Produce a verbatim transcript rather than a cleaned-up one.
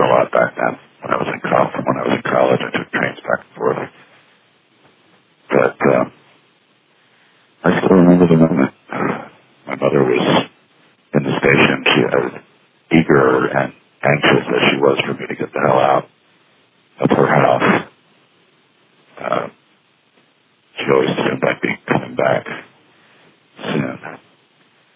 a lot back then. When I was in college, from when I was in college, I took trains back and forth. But uh, I still remember the moment. My mother was in the station. She was eager and anxious as she was for me to get the hell out of her house.